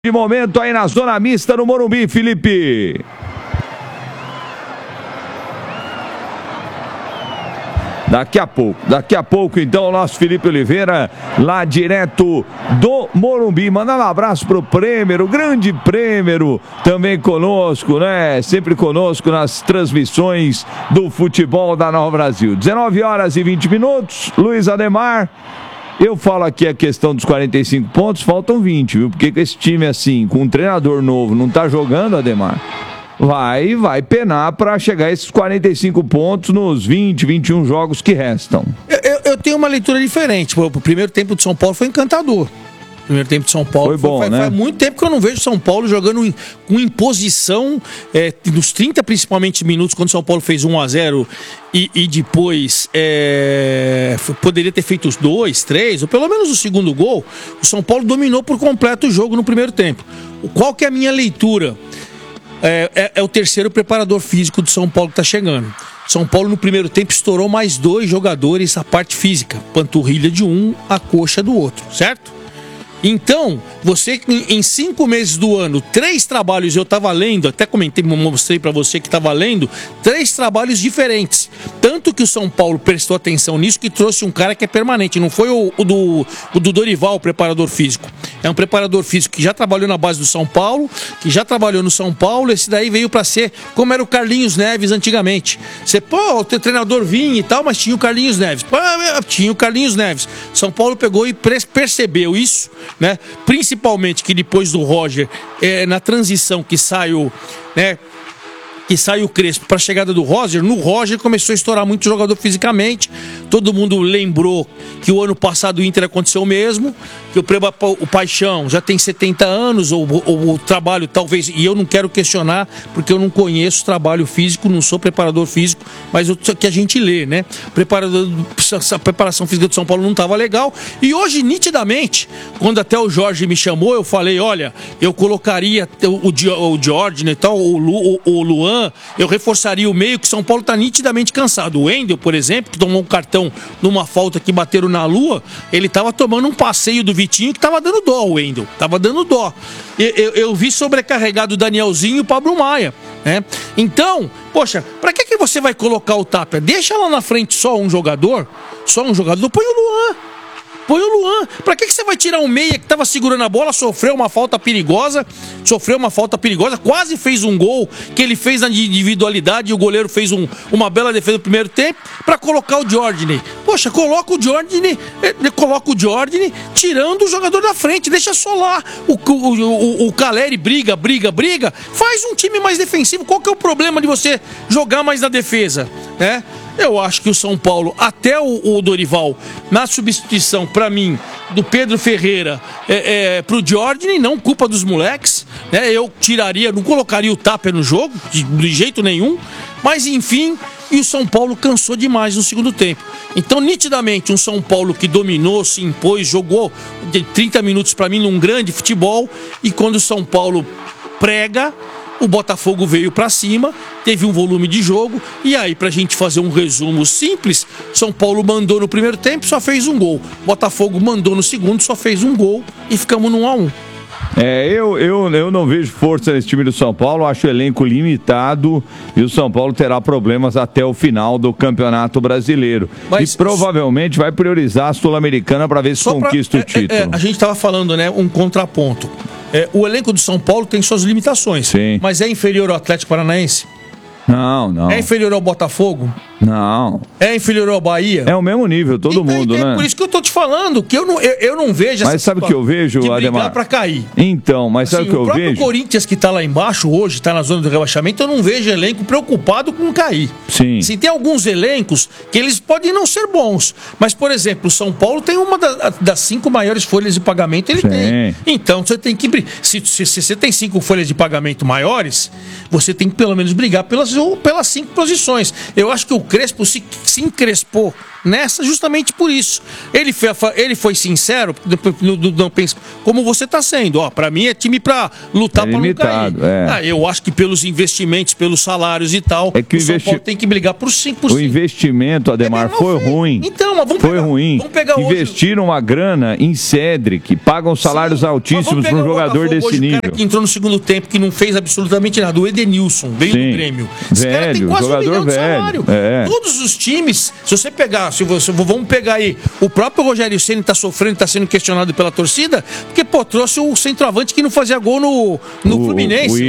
De momento aí na zona mista no Morumbi, Felipe. Daqui a pouco, então, o nosso Felipe Oliveira, lá direto do Morumbi. Mandando um abraço pro Prêmero, grande Prêmero, também conosco, né? Sempre conosco nas transmissões do futebol da Nova Brasil. 19 horas e 20 minutos, Luiz Ademar. Eu falo aqui a questão dos 45 pontos, faltam 20, viu? Porque esse time assim, com um treinador novo, não tá jogando, Ademar, vai penar para chegar a esses 45 pontos nos 20, 21 jogos que restam. Eu tenho uma leitura diferente. O primeiro tempo de São Paulo foi encantador. O primeiro tempo de São Paulo foi bom, né? Faz muito tempo que eu não vejo São Paulo jogando com imposição, nos 30 principalmente minutos, quando São Paulo fez 1-0 e depois poderia ter feito os 2, 3, ou pelo menos o segundo gol. O São Paulo dominou por completo o jogo no primeiro tempo. Qual que é a minha leitura? É o terceiro preparador físico do São Paulo que está chegando. São Paulo no primeiro tempo estourou mais 2 jogadores a parte física, panturrilha de um, a coxa do outro, certo? Então, você em 5 meses do ano, 3 trabalhos, eu estava lendo, até mostrei para você que estava lendo, 3 trabalhos diferentes. Tanto que o São Paulo prestou atenção nisso, que trouxe um cara que é permanente. Não foi o do Dorival, o preparador físico. É um preparador físico que já trabalhou na base do São Paulo, que já trabalhou no São Paulo. Esse daí veio para ser como era o Carlinhos Neves antigamente. O teu treinador vinha e tal, mas tinha o Carlinhos Neves. Tinha o Carlinhos Neves. São Paulo pegou e percebeu isso, né? Principalmente que depois do Roger, na transição que sai o Crespo para a chegada do Roger, no Roger começou a estourar muito jogador fisicamente. Todo mundo lembrou que o ano passado o Inter aconteceu o mesmo, que o Paixão já tem 70 anos, ou o trabalho talvez, e eu não quero questionar, porque eu não conheço trabalho físico, não sou preparador físico, mas o que a gente lê, né? A preparação física do São Paulo não estava legal, e hoje, nitidamente, quando até o Jorge me chamou, eu falei, olha, eu colocaria o Jorge, né, tal, o Luan, eu reforçaria o meio, que São Paulo está nitidamente cansado. O Wendel, por exemplo, que tomou um cartão numa falta que bateram na lua, ele estava tomando um passeio do Vitinho que estava dando dó, o Wendel. Estava dando dó. Eu vi sobrecarregado o Danielzinho e o Pablo Maia, né? Então, poxa, para que você vai colocar o Tapia? Deixa lá na frente só um jogador, põe o Luan. Pra que você vai tirar um meia que tava segurando a bola, sofreu uma falta perigosa, quase fez um gol, que ele fez na individualidade e o goleiro fez uma bela defesa no primeiro tempo, pra colocar o Jordan. Poxa, coloca o Jordan tirando o jogador da frente, deixa só lá o Caleri briga, faz um time mais defensivo. Qual que é o problema de você jogar mais na defesa, né? Eu acho que o São Paulo, até o Dorival, na substituição, pra mim, do Pedro Ferreira pro Jordan, não culpa dos moleques, né? Eu não colocaria o Tapia no jogo, de jeito nenhum, mas enfim, e o São Paulo cansou demais no segundo tempo. Então, nitidamente, um São Paulo que dominou, se impôs, jogou de 30 minutos pra mim num grande futebol, e quando o São Paulo prega, o Botafogo veio pra cima, teve um volume de jogo, e aí, pra gente fazer um resumo simples, São Paulo mandou no primeiro tempo, só fez um gol. Botafogo mandou no segundo, só fez um gol, e ficamos no 1-1. Eu não vejo força nesse time do São Paulo, acho o elenco limitado, e o São Paulo terá problemas até o final do Campeonato Brasileiro. E provavelmente vai priorizar a Sul-Americana para ver se conquista o título. A gente estava falando, né, um contraponto. O elenco do São Paulo tem suas limitações. Sim. Mas é inferior ao Atlético Paranaense? Não. É inferior ao Botafogo? Não. É inferior ao Bahia? É o mesmo nível, todo mundo, né? É por isso que eu tô te falando, que eu não vejo essa. Mas sabe o que eu vejo, de brigar Ademar? pra cair. Então, mas sabe o que eu vejo? O próprio Corinthians, que tá lá embaixo hoje, tá na zona do rebaixamento, eu não vejo elenco preocupado com cair. Sim. Assim, tem alguns elencos que eles podem não ser bons, mas, por exemplo, o São Paulo tem uma das 5 maiores folhas de pagamento, ele tem. Então, você tem que... Se você tem 5 folhas de pagamento maiores, você tem que pelo menos brigar pelas 5 posições. Eu acho que o Crespo se encrespou nessa justamente por isso. Ele foi sincero, não pensa como você está sendo. Ó, para mim é time para lutar para não cair. Eu acho que pelos investimentos, pelos salários e tal, que o São Paulo tem que brigar por 5%. O investimento, Ademar, foi ruim. Então, mas vamos pegar Investiram uma grana em Cédric, pagam salários altíssimos para um jogador desse nível. O cara que entrou no segundo tempo, que não fez absolutamente nada, o Edenilson, veio do Grêmio. Esse cara tem quase jogador $1 milhão de salário. Todos os times, se você pegar, vamos pegar aí, o próprio Rogério Ceni está sofrendo, está sendo questionado pela torcida, porque, trouxe o centroavante que não fazia gol no Fluminense.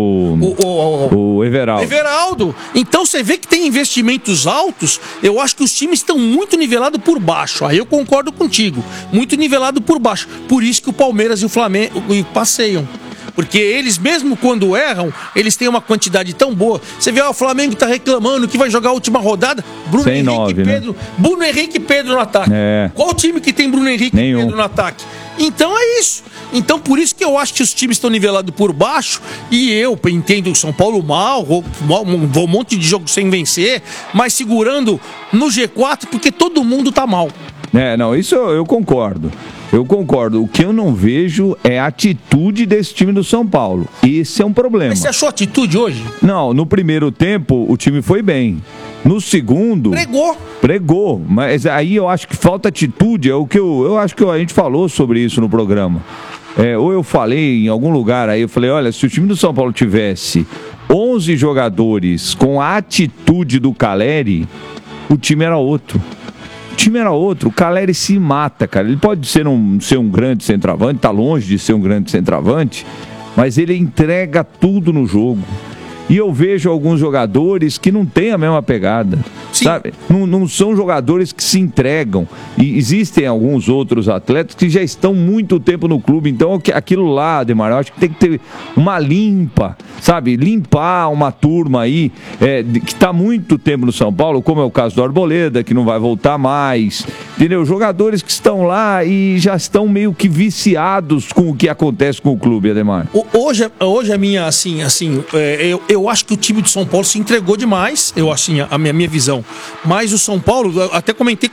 O Everaldo. Então você vê que tem investimentos altos. Eu acho que os times estão muito nivelados por baixo. Aí eu concordo contigo. Muito nivelado por baixo. Por isso que o Palmeiras e o Flamengo passeiam. Porque eles, mesmo quando erram, eles têm uma quantidade tão boa. Você vê, o Flamengo tá reclamando que vai jogar a última rodada. Bruno Henrique e Pedro no ataque. Qual time que tem Bruno Henrique e Pedro no ataque? Então é isso. Então por isso que eu acho que os times estão nivelados por baixo. E eu entendo o São Paulo mal, um monte de jogo sem vencer, mas segurando no G4 porque todo mundo tá mal. Isso eu concordo. O que eu não vejo é a atitude desse time do São Paulo. Esse é um problema. Mas você achou atitude hoje? Não, no primeiro tempo o time foi bem. No segundo... Pregou. Mas aí eu acho que falta atitude. É o que eu acho que a gente falou sobre isso no programa. Ou eu falei em algum lugar aí, eu falei, olha, se o time do São Paulo tivesse 11 jogadores com a atitude do Calleri, o time era outro. O Calleri se mata, cara. Ele pode ser um grande centroavante, tá longe de ser um grande centroavante, mas ele entrega tudo no jogo. E eu vejo alguns jogadores que não têm a mesma pegada. Sabe? Não são jogadores que se entregam. E existem alguns outros atletas que já estão muito tempo no clube. Então, aquilo lá, Ademar, eu acho que tem que ter uma limpa, sabe? Limpar uma turma aí que está muito tempo no São Paulo, como é o caso do Arboleda, que não vai voltar mais. Entendeu? Jogadores que estão lá e já estão meio que viciados com o que acontece com o clube, Ademar. Hoje a minha, eu acho que o time de São Paulo se entregou demais, a minha visão. Mas o São Paulo, eu até comentei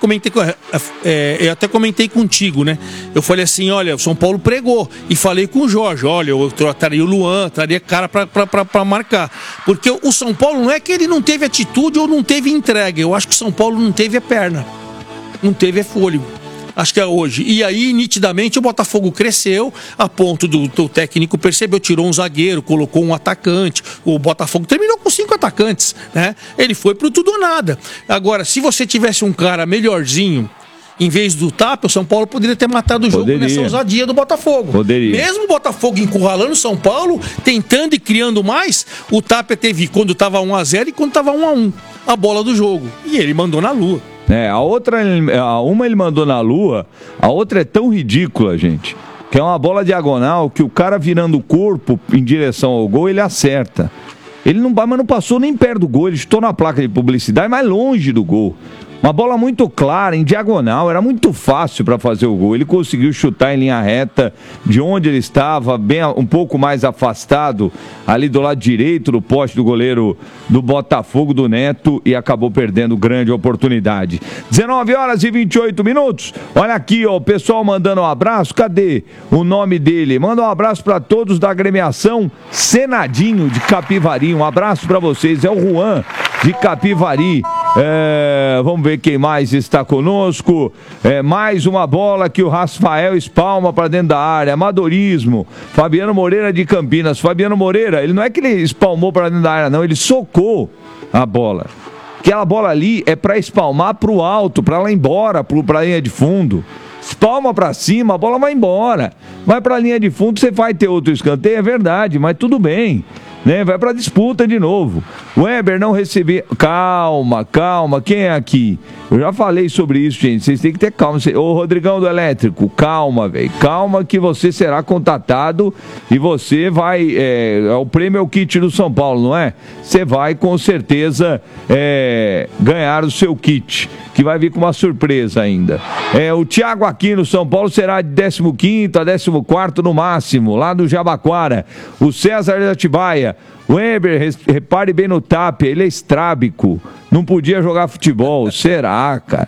contigo, né? Eu falei assim, olha, o São Paulo pregou. E falei com o Jorge, olha, eu traria o Luan, traria cara pra marcar. Porque o São Paulo não é que ele não teve atitude ou não teve entrega. Eu acho que o São Paulo não teve a perna. Não teve fôlego. Acho que é hoje. E aí, nitidamente, o Botafogo cresceu a ponto do técnico percebeu, tirou um zagueiro, colocou um atacante. O Botafogo terminou com 5 atacantes, né? Ele foi pro tudo ou nada. Agora, se você tivesse um cara melhorzinho, em vez do Tapia, o São Paulo poderia ter matado o jogo nessa ousadia do Botafogo. Mesmo o Botafogo encurralando o São Paulo, tentando e criando mais, o Tapia teve, quando estava 1-0 e quando estava 1-1, a bola do jogo. E ele mandou na lua. Uma ele mandou na lua, a outra é tão ridícula, gente, que é uma bola diagonal que o cara virando o corpo em direção ao gol, ele acerta. Ele não passou nem perto do gol, ele chutou na placa de publicidade, mais longe do gol. Uma bola muito clara, em diagonal, era muito fácil para fazer o gol. Ele conseguiu chutar em linha reta de onde ele estava, um pouco mais afastado, ali do lado direito do poste do goleiro do Botafogo, do Neto, e acabou perdendo grande oportunidade. 19h28. Olha aqui, ó, o pessoal mandando um abraço. Cadê o nome dele? Manda um abraço para todos da agremiação Senadinho de Capivari. Um abraço para vocês. É o Juan de Capivari. Vamos ver quem mais está conosco. Mais uma bola que o Rafael espalma para dentro da área. Amadorismo. Fabiano Moreira de Campinas. Fabiano Moreira, ele não é que ele espalmou para dentro da área, não. Ele socou a bola. Aquela bola ali é para espalmar para o alto, para lá embora, para a linha de fundo. Espalma para cima, a bola vai embora. Vai para a linha de fundo, você vai ter outro escanteio, é verdade, mas tudo bem. Né? Vai pra disputa de novo. O Weber não recebeu. Calma. Quem é aqui? Eu já falei sobre isso, gente. Vocês têm que ter calma. Ô, Rodrigão do Elétrico, calma, velho. Calma que você será contatado e você vai. O prêmio é o kit do São Paulo, não é? Você vai com certeza ganhar o seu kit, que vai vir com uma surpresa ainda. O Thiago aqui no São Paulo será de 15º a 14º no máximo, lá do Jabaquara. O César de Atibaia. Weber, repare bem no Tapia, ele é estrábico. não podia jogar futebol. Será, cara?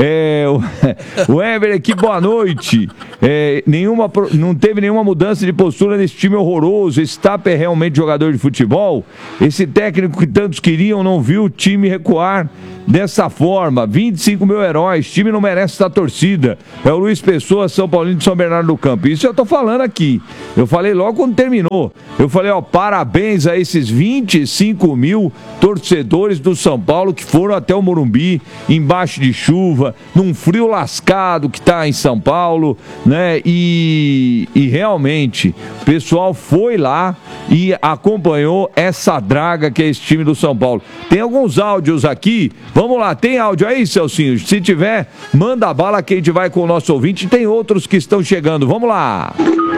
O Ever aqui, boa noite. Não teve nenhuma mudança de postura nesse time horroroso. Esse Tapa é realmente jogador de futebol? Esse técnico que tantos queriam não viu o time recuar dessa forma. 25 mil heróis, time não merece essa torcida. É o Luiz Pessoa, São Paulino de São Bernardo do Campo. Isso eu tô falando aqui. Eu falei logo quando terminou. Eu falei, parabéns a esses 25 mil torcedores do São Paulo que foram até o Morumbi, embaixo de chuva, num frio lascado que tá em São Paulo, né? E realmente, o pessoal foi lá e acompanhou essa draga que é esse time do São Paulo. Tem alguns áudios aqui. Vamos lá, tem áudio aí, Celcinho? Se tiver, manda bala que a gente vai com o nosso ouvinte. Tem outros que estão chegando. Vamos lá.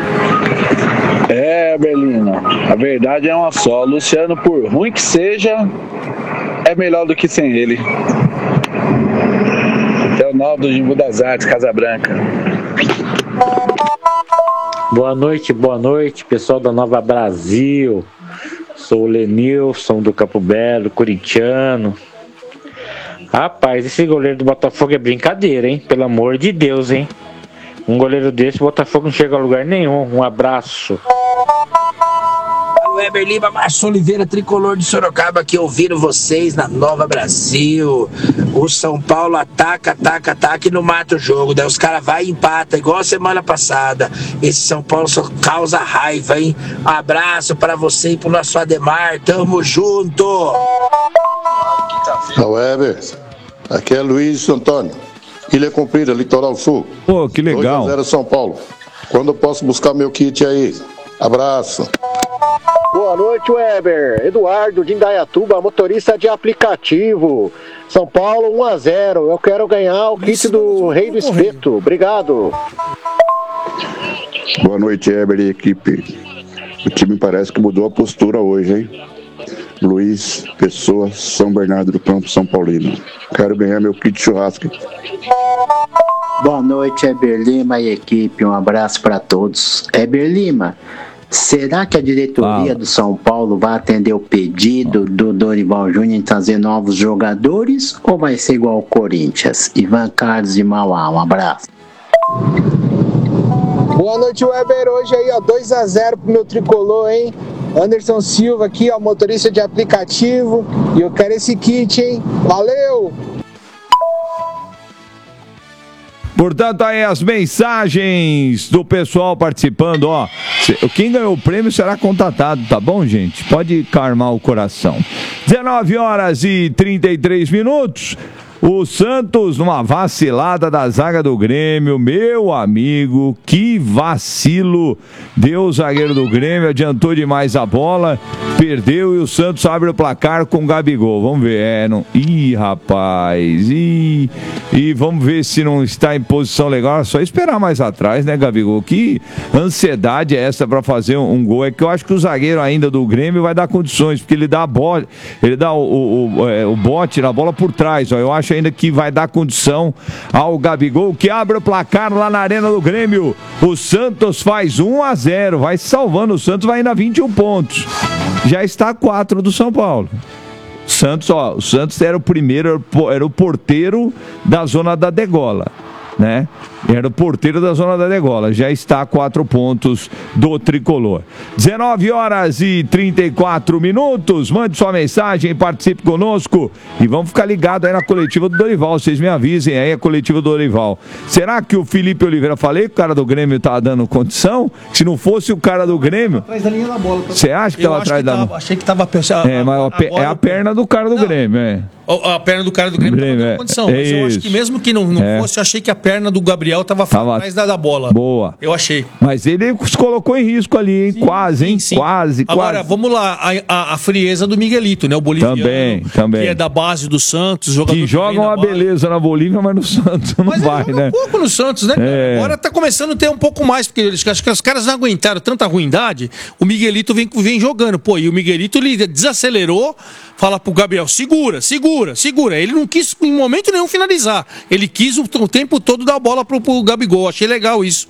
Berlino, a verdade é uma só. Luciano, por ruim que seja, é melhor do que sem ele. Até o Naldo de Jimbu das Artes, Casa Branca. Boa noite, pessoal da Nova Brasil. Sou o Lenilson do Campo Belo, corintiano. Rapaz, esse goleiro do Botafogo é brincadeira, hein? Pelo amor de Deus, hein? Um goleiro desse, o Botafogo não chega a lugar nenhum. Um abraço. Weber Lima, Márcio Oliveira, tricolor de Sorocaba, aqui ouvindo vocês na Nova Brasil. O São Paulo ataca e não mata o jogo. Daí os caras vai e empata, igual a semana passada. Esse São Paulo só causa raiva, hein? Abraço pra você e pro nosso Ademar. Tamo junto! Weber, aqui é Luiz Antônio, Ilha Comprida, Litoral Sul. Pô, que legal. 2-0 São Paulo. Quando eu posso buscar meu kit aí? Abraço. Boa noite, Weber. Eduardo de Indaiatuba, motorista de aplicativo. São Paulo 1-0. Eu quero ganhar o kit do Rei do Espeto. Obrigado. Boa noite, Weber e equipe. O time parece que mudou a postura hoje, hein? Luiz Pessoa, São Bernardo do Campo, São Paulino. Quero ganhar meu kit churrasco. Boa noite, Eber Lima e equipe. Um abraço para todos. Eber Lima, será que a diretoria do São Paulo vai atender o pedido do Dorival Júnior em trazer novos jogadores ou vai ser igual ao Corinthians? Ivan Carlos de Mauá, um abraço. Boa noite, Weber. Hoje aí, 2-0 pro meu tricolor, hein? Anderson Silva aqui, motorista de aplicativo. E eu quero esse kit, hein? Valeu! Portanto, aí as mensagens do pessoal participando, quem ganhou o prêmio será contatado, tá bom, gente? Pode calmar o coração. 19h33. O Santos, numa vacilada da zaga do Grêmio, meu amigo, que vacilo. Deu o zagueiro do Grêmio, adiantou demais a bola, perdeu e o Santos abre o placar com o Gabigol. Vamos ver, Ih, rapaz, e vamos ver se não está em posição legal. É só esperar mais atrás, né, Gabigol? Que ansiedade é essa para fazer um gol? É que eu acho que o zagueiro ainda do Grêmio vai dar condições, porque ele dá a bola, ele dá o bote na bola por trás, eu acho ainda que vai dar condição ao Gabigol, que abre o placar lá na Arena do Grêmio. O Santos faz 1-0, vai salvando. O Santos vai indo a 21 pontos. Já está a 4 do São Paulo. O Santos era o primeiro, era o porteiro da zona da degola, né? Era o porteiro da zona da degola. Já está a 4 pontos do tricolor. 19h34. Mande sua mensagem, participe conosco e vamos ficar ligados aí na coletiva do Dorival. Vocês me avisem aí a coletiva do Dorival. Será que o Felipe Oliveira, falei que o cara do Grêmio tá dando condição? Se não fosse o cara do Grêmio, atrás da linha da bola. Você acha que ela atrás da bola? Achei que tava é a perna do cara do Grêmio, A perna do cara do Grêmio estava dando condição. Mas eu acho que mesmo que não fosse, eu achei que a perna do Gabriel estava atrás da bola. Boa. Eu achei. Mas ele se colocou em risco ali, hein? Sim, quase, hein? Sim. Quase. Agora, vamos lá. A frieza do Miguelito, né? O boliviano. Também. Que é da base do Santos. Que joga uma beleza na Bolívia, mas no Santos não vai, né? Um pouco no Santos, né? Agora tá começando a ter um pouco mais, porque acho que os caras não aguentaram tanta ruindade. O Miguelito vem jogando. Pô, e o Miguelito, ele desacelerou, fala pro Gabriel, segura. Ele não quis em momento nenhum finalizar. Ele quis o tempo todo dar a bola pro Gabigol. Achei legal isso.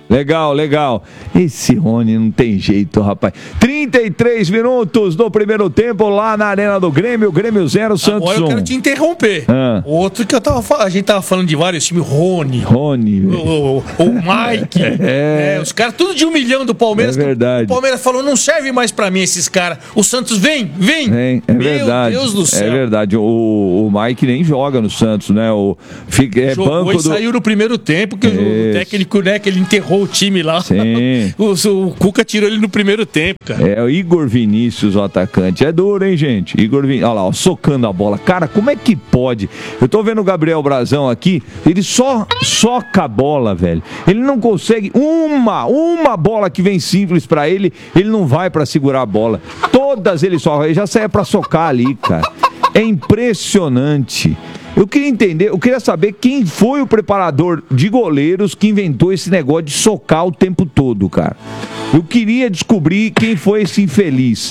Legal, legal. Esse Rony não tem jeito, rapaz. 33 minutos do primeiro tempo lá na Arena do Grêmio. Grêmio 0, Santos 1. Agora eu quero te interromper. Outro que a gente tava falando de vários times, Rony, o Mike. Os caras tudo de 1 milhão do Palmeiras. É verdade. O Palmeiras falou, não serve mais pra mim esses caras. O Santos vem. É verdade. Meu Deus do céu. É verdade. O Mike nem joga no Santos, né? Jogou banco e saiu no primeiro tempo, que o técnico, né, que ele enterrou o time lá. Sim. O Cuca tirou ele no primeiro tempo, cara. É o Igor Vinícius, o atacante. É duro, hein, gente? Igor Vinícius. Olha lá, socando a bola. Cara, como é que pode? Eu tô vendo o Gabriel Brazão aqui, ele só soca a bola, velho. Ele não consegue uma bola que vem simples pra ele, ele não vai pra segurar a bola. Todas ele só, ele já sai pra socar ali, cara. É impressionante. Eu queria entender, eu queria saber quem foi o preparador de goleiros que inventou esse negócio de socar o tempo todo, cara. Eu queria descobrir quem foi esse infeliz.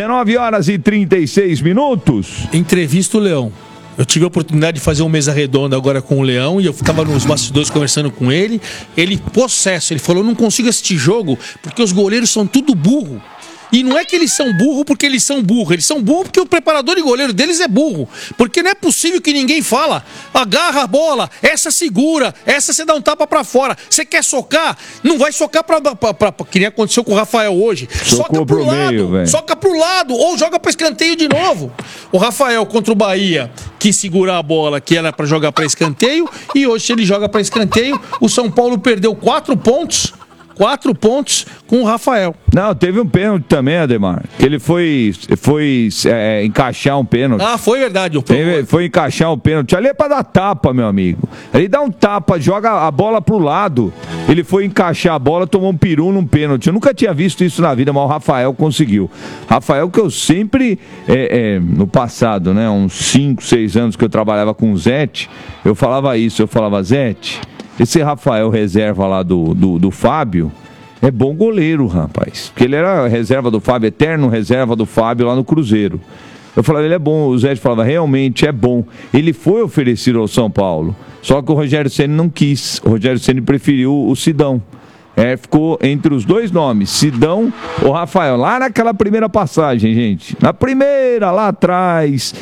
19h36. Entrevista o Leão. Eu tive a oportunidade de fazer uma mesa redonda agora com o Leão e eu estava nos bastidores conversando com ele. Ele, possesso, ele falou, eu não consigo assistir jogo porque os goleiros são tudo burro. E não é que eles são burro porque eles são burro porque o preparador de goleiro deles é burro. Porque não é possível que ninguém fala, agarra a bola, essa segura, essa você dá um tapa pra fora. Você quer socar? Não vai socar pra que nem aconteceu com o Rafael hoje. Soca pro lado, soca pro lado, ou joga pra escanteio de novo. O Rafael contra o Bahia quis segurar a bola que era pra jogar pra escanteio, e hoje ele joga pra escanteio. O São Paulo perdeu 4 pontos. 4 pontos com o Rafael. Não, teve um pênalti também, Ademar. Que ele foi encaixar um pênalti. Ah, foi verdade. Foi encaixar um pênalti. Ali é pra dar tapa, meu amigo. Ele dá um tapa, joga a bola pro lado. Ele foi encaixar a bola, tomou um peru num pênalti. Eu nunca tinha visto isso na vida, mas o Rafael conseguiu. Rafael que eu sempre, no passado, né, uns 5, 6 anos que eu trabalhava com o Zete, eu falava isso. Eu falava, Zete, esse Rafael reserva lá do Fábio é bom goleiro, rapaz. Porque ele era reserva do Fábio, eterno reserva do Fábio lá no Cruzeiro. Eu falava, ele é bom. O Zé falava, realmente é bom. Ele foi oferecido ao São Paulo. Só que o Rogério Ceni não quis. O Rogério Ceni preferiu o Sidão. Ficou entre os dois nomes, Sidão ou Rafael. Lá naquela primeira passagem, gente. Na primeira, lá atrás...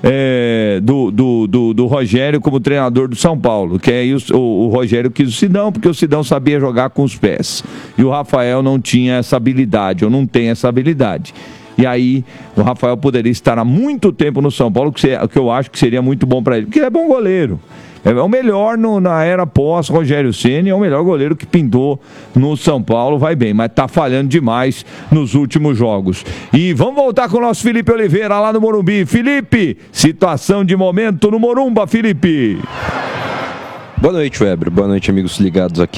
do Rogério como treinador do São Paulo, que aí o Rogério quis o Sidão, porque o Sidão sabia jogar com os pés, e o Rafael não tinha essa habilidade, ou não tem essa habilidade, e aí o Rafael poderia estar há muito tempo no São Paulo, que eu acho que seria muito bom para ele, porque ele é bom goleiro. É o melhor na era pós-Rogério Ceni, é o melhor goleiro que pintou no São Paulo, vai bem, mas tá falhando demais nos últimos jogos. E vamos voltar com o nosso Felipe Oliveira lá no Morumbi. Felipe, situação de momento no Morumba, Felipe. Boa noite, Weber. Boa noite, amigos ligados aqui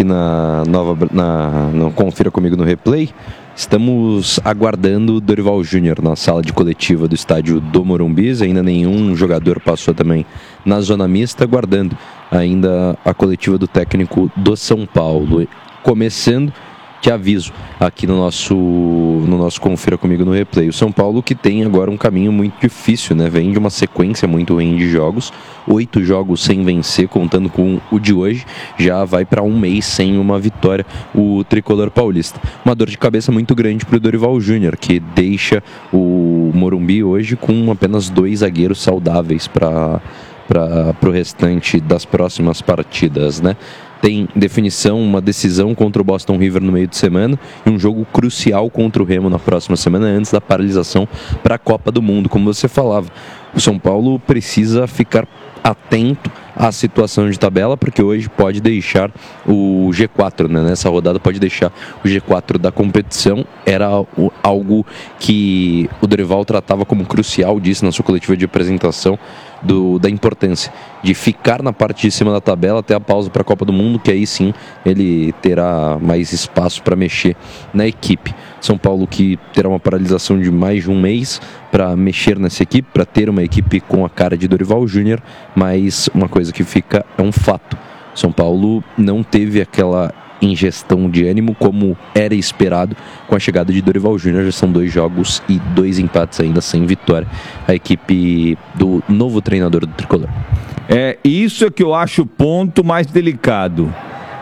no Confira Comigo no Replay. Estamos aguardando o Dorival Júnior na sala de coletiva do estádio do Morumbi. Ainda nenhum jogador passou também na zona mista, aguardando ainda a coletiva do técnico do São Paulo. Começando, te aviso, aqui no nosso Confira Comigo no Replay. O São Paulo que tem agora um caminho muito difícil, né? Vem de uma sequência muito ruim de jogos. 8 jogos sem vencer, contando com o de hoje. Já vai para um mês sem uma vitória o tricolor paulista. Uma dor de cabeça muito grande para o Dorival Júnior, que deixa o Morumbi hoje com apenas 2 zagueiros saudáveis para o restante das próximas partidas, né? Tem definição, uma decisão contra o Boston River no meio de semana e um jogo crucial contra o Remo na próxima semana, antes da paralisação para a Copa do Mundo. Como você falava, o São Paulo precisa ficar atento à situação de tabela, porque hoje pode deixar o G4, né? Nessa rodada pode deixar o G4 da competição. Era algo que o Dorival tratava como crucial, disse na sua coletiva de apresentação, da importância de ficar na parte de cima da tabela até a pausa para a Copa do Mundo, que aí sim ele terá mais espaço para mexer na equipe. São Paulo que terá uma paralisação de mais de um mês para mexer nessa equipe, para ter uma equipe com a cara de Dorival Júnior, mas uma coisa que fica é um fato: São Paulo não teve aquela ingestão de ânimo como era esperado com a chegada de Dorival Júnior. Já são 2 jogos e 2 empates ainda sem vitória, a equipe do novo treinador do tricolor. Isso é que eu acho o ponto mais delicado.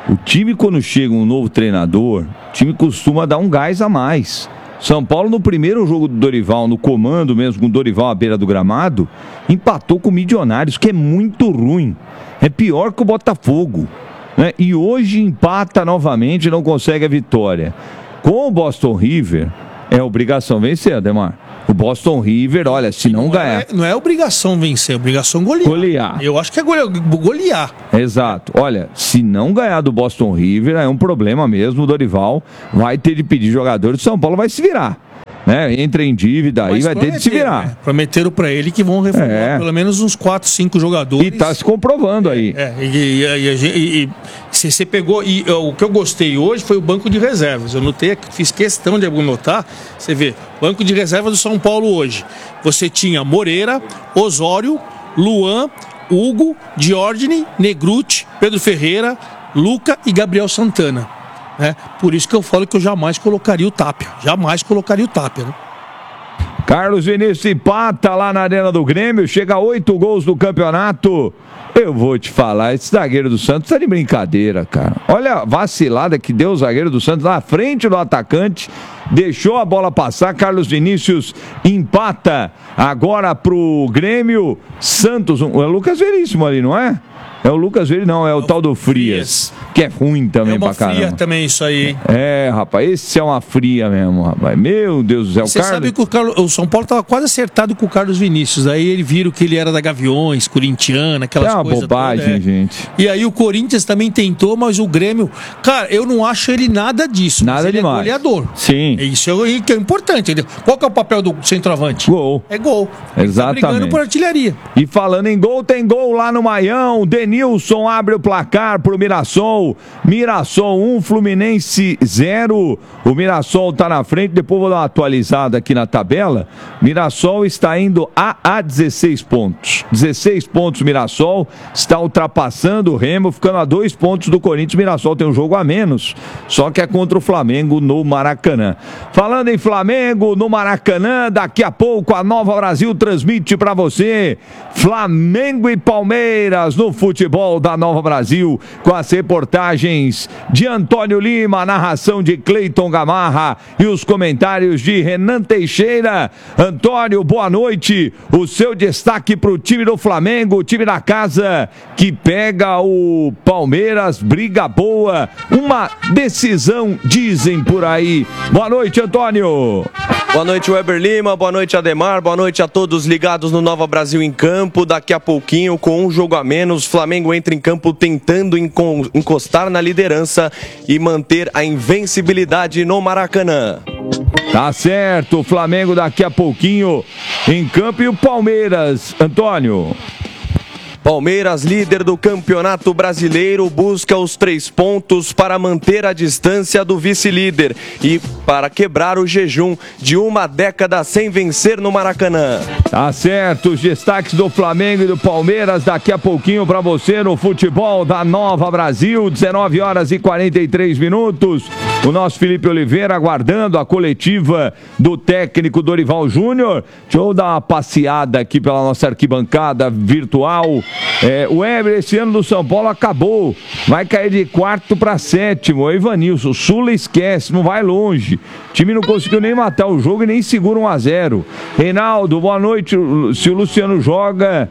O time, quando chega um novo treinador, o time costuma dar um gás a mais. São Paulo, no primeiro jogo do Dorival, no comando mesmo, com o Dorival à beira do gramado, empatou com o Milionários, que é muito ruim. É pior que o Botafogo, né? E hoje empata novamente e não consegue a vitória. Com o Boston River, é obrigação vencer, Ademar. O Boston River, olha, se não ganhar... Não é obrigação vencer, é obrigação golear. Eu acho que é golear. Exato. Olha, se não ganhar do Boston River, é um problema mesmo. O Dorival vai ter de pedir jogadores. São Paulo vai se virar, né? Entra em dívida aí, vai ter de se virar. Né? Prometeram pra ele que vão reformar pelo menos uns 4, 5 jogadores. E tá se comprovando aí. E você pegou... E o que eu gostei hoje foi o banco de reservas. Eu notei, fiz questão de anotar. Você vê, banco de reservas do São Paulo hoje. Você tinha Moreira, Osório, Luan, Hugo, Diógenes, Negrutti, Pedro Ferreira, Luca e Gabriel Santana. Né? Por isso que eu falo que eu jamais colocaria o Tapia. Né? Carlos Vinícius empata lá na Arena do Grêmio, chega a 8 gols no campeonato. Eu vou te falar, esse zagueiro do Santos tá de brincadeira, cara. Olha a vacilada que deu o zagueiro do Santos na frente do atacante, deixou a bola passar. Carlos Vinícius empata agora pro Grêmio. Santos, é o Lucas Veríssimo ali, não é? É o Lucas Veríssimo, não, é o tal do Frias, que é ruim também pra caramba. É uma fria também isso aí. É, rapaz, esse é uma fria mesmo, rapaz. Meu Deus do céu. Você sabe que o São Paulo tava quase acertado com o Carlos Vinícius. Aí ele viram que ele era da Gaviões, corintiana, aquelas coisas. É uma bobagem, gente. E aí o Corinthians também tentou, mas o Grêmio... Cara, eu não acho ele nada disso. Nada demais. Ele é goleador. Sim. Isso é que é importante, entendeu? Qual que é o papel do centroavante? Gol. É gol. Exatamente. Tá brigando por artilharia. E falando em gol, tem gol lá no Maião. Denilson abre o placar pro Mirassol. Mirassol 1, Fluminense 0. O Mirassol tá na frente. Depois vou dar uma atualizada aqui na tabela. Mirassol está indo a 16 pontos. 16 pontos Mirassol. Está ultrapassando o Remo, ficando a 2 pontos do Corinthians. Mirassol tem um jogo a menos, só que é contra o Flamengo no Maracanã. Falando em Flamengo no Maracanã, daqui a pouco a Nova Brasil transmite para você Flamengo e Palmeiras no futebol da Nova Brasil, com as reportagens de Antônio Lima, narração de Cleiton Gamarra e os comentários de Renan Teixeira. Antônio, boa noite. O seu destaque para o time do Flamengo, o time da casa que pega o Palmeiras, briga boa, uma decisão, dizem por aí. Boa noite, Antônio. Boa noite, Weber Lima, boa noite, Ademar, boa noite a todos ligados no Nova Brasil em campo. Daqui a pouquinho, com um jogo a menos, Flamengo entra em campo tentando encostar na liderança e manter a invencibilidade no Maracanã. Tá certo, o Flamengo daqui a pouquinho em campo e o Palmeiras, Antônio. Palmeiras, líder do Campeonato Brasileiro, busca os 3 pontos para manter a distância do vice-líder e para quebrar o jejum de uma década sem vencer no Maracanã. Tá certo, os destaques do Flamengo e do Palmeiras daqui a pouquinho para você no futebol da Nova Brasil, 19 horas e 43 minutos. O nosso Felipe Oliveira aguardando a coletiva do técnico Dorival Júnior. Deixa eu dar uma passeada aqui pela nossa arquibancada virtual. O Weber, esse ano do São Paulo acabou, vai cair de 4º para 7º. O Ivanilson, o Sula esquece, não vai longe. O time não conseguiu nem matar o jogo e nem segura 1-0. Reinaldo, boa noite. Se o Luciano joga,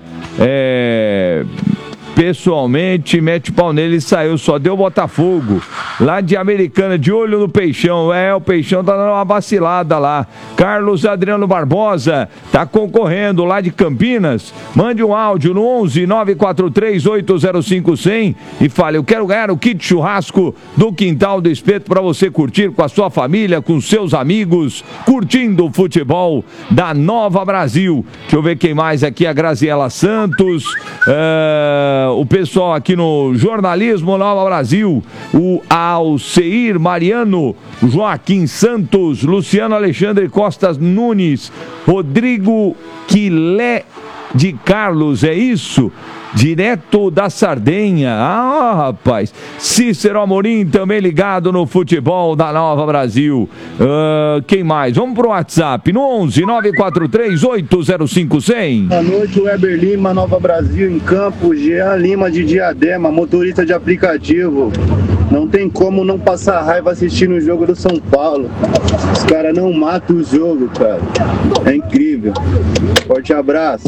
pessoalmente, mete o pau nele e saiu, só deu Botafogo. Lá de Americana, de olho no Peixão. O Peixão tá dando uma vacilada lá. Carlos Adriano Barbosa tá concorrendo lá de Campinas. Mande um áudio no 11 943 805 100 e fale: eu quero ganhar o kit churrasco do Quintal do Espeto para você curtir com a sua família, com seus amigos, curtindo o futebol da Nova Brasil. Deixa eu ver quem mais aqui, a Graziela Santos, o pessoal aqui no Jornalismo Nova Brasil, o Alceir Mariano, Joaquim Santos, Luciano Alexandre Costas Nunes, Rodrigo Quilé de Carlos, é isso? direto da Sardenha. Ah, rapaz. Cícero Amorim também ligado no futebol da Nova Brasil. Quem mais? Vamos pro WhatsApp no 11 943 805 100. Boa noite, Weber Lima, Nova Brasil em campo. Jean Lima de Diadema, motorista de aplicativo. Não tem como não passar raiva assistindo o jogo do São Paulo. Os caras não matam o jogo, cara. É incrível. Forte abraço.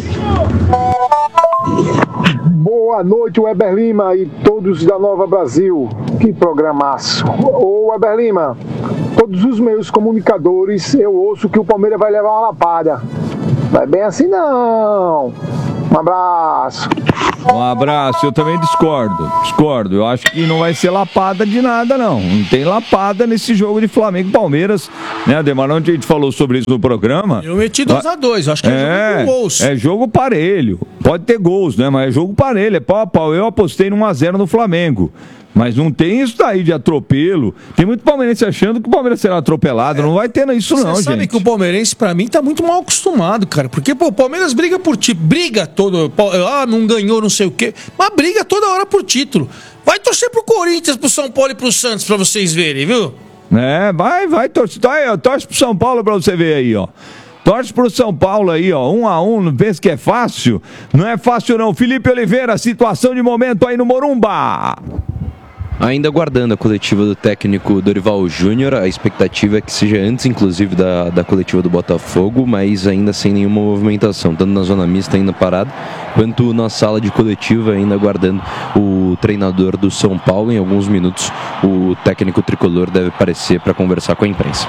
Boa noite, Weber Lima e todos da Nova Brasil. Que programaço. Ô, Weber Lima, todos os meus comunicadores, eu ouço que o Palmeiras vai levar uma lapada. Não é bem assim, não. Um abraço. Um abraço, eu também discordo. Eu acho que não vai ser lapada de nada, não. Não tem lapada nesse jogo de Flamengo e Palmeiras, né, Ademar? Onde a gente falou sobre isso no programa. Eu meti 2-2, acho que é jogo com gols. É jogo parelho. Pode ter gols, né? Mas é jogo parelho, é pau a pau. Eu apostei no 1-0 no Flamengo. Mas não tem isso daí de atropelo. Tem muito palmeirense achando que o Palmeiras será atropelado. Não vai ter isso, não, gente. Você sabe que o palmeirense, pra mim, tá muito mal acostumado, cara. Porque, pô, o Palmeiras briga por título. Briga todo. Não ganhou, não sei o quê. Mas briga toda hora por título. Vai torcer pro Corinthians, pro São Paulo e pro Santos pra vocês verem, viu? Vai torcer. Então, aí, ó, torce pro São Paulo pra você ver aí, ó. Torce pro São Paulo aí, ó, 1-1, não pensa que é fácil? Não é fácil, não. Felipe Oliveira, situação de momento aí no Morumba. Ainda aguardando a coletiva do técnico Dorival Júnior, a expectativa é que seja antes, inclusive, da coletiva do Botafogo, mas ainda sem nenhuma movimentação, tanto na zona mista ainda parado, quanto na sala de coletiva ainda aguardando o treinador do São Paulo. Em alguns minutos o técnico tricolor deve aparecer para conversar com a imprensa.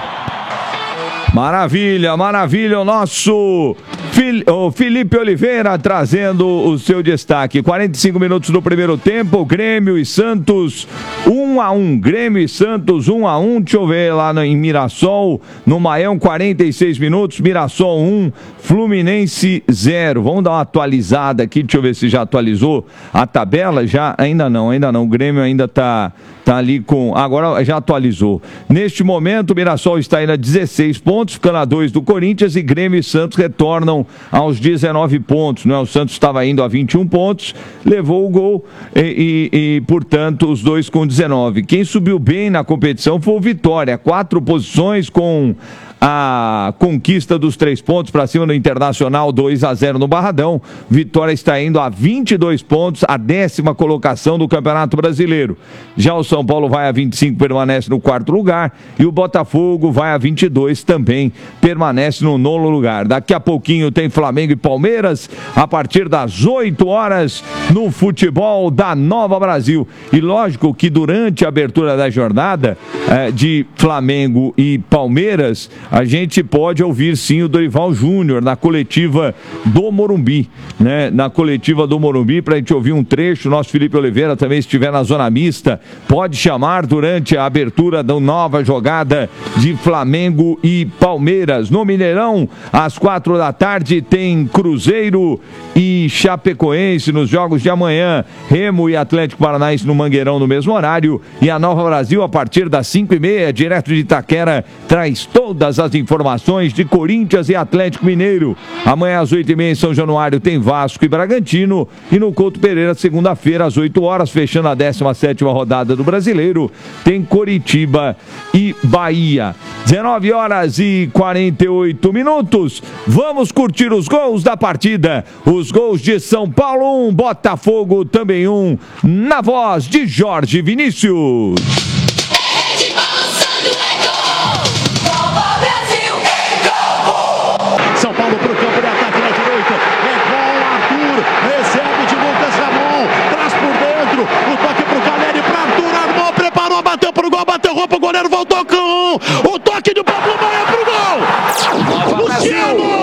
Maravilha, o nosso Felipe Oliveira trazendo o seu destaque. 45 minutos do primeiro tempo, Grêmio e Santos 1-1. Grêmio e Santos 1-1. Deixa eu ver lá em Mirassol, no Maião, 46 minutos, Mirassol 1, Fluminense 0. Vamos dar uma atualizada aqui, deixa eu ver se já atualizou a tabela. Ainda não. O Grêmio ainda tá ali com... Agora já atualizou. Neste momento, o Mirassol está indo a 16 pontos, ficando a 2 do Corinthians, e Grêmio e Santos retornam aos 19 pontos. Né? O Santos estava indo a 21 pontos, levou o gol e, portanto, os dois com 19. Quem subiu bem na competição foi o Vitória. 4 posições com a conquista dos 3 pontos para cima do Internacional, 2-0 no Barradão. Vitória está indo a 22 pontos, a 10ª colocação do Campeonato Brasileiro. Já o São Paulo vai a 25, permanece no 4º lugar, e o Botafogo vai a 22, também permanece no 9º lugar. Daqui a pouquinho tem Flamengo e Palmeiras, a partir das 8 horas, no futebol da Nova Brasil. E lógico que durante a abertura da jornada de Flamengo e Palmeiras, a gente pode ouvir sim o Dorival Júnior na coletiva do Morumbi, né? Na coletiva do Morumbi, para a gente ouvir um trecho. Nosso Felipe Oliveira também, se estiver na zona mista, pode chamar durante a abertura da nova jogada de Flamengo e Palmeiras. No Mineirão, às 4 da tarde, tem Cruzeiro e Chapecoense nos jogos de amanhã. Remo e Atlético Paranaense no Mangueirão no mesmo horário. E a Nova Brasil, a partir das 5h30, direto de Itaquera, traz todas as informações de Corinthians e Atlético Mineiro. Amanhã às 8h30 em São Januário tem Vasco e Bragantino, e no Couto Pereira, segunda-feira às 8 horas, fechando a 17ª rodada do Brasileiro, tem Coritiba e Bahia. 19h48. Vamos curtir os gols da partida. Os gols de São Paulo 1, Botafogo também 1, na voz de Jorge Vinícius. São Paulo pro campo de ataque na direita. É com Arthur. Recebe de Lucas Ramon. Traz por dentro. O toque pro Caleri, pra Arthur. Armou, preparou, bateu pro gol. Bateu roupa, o goleiro voltou com o toque do Pablo Maia pro gol. Luciano!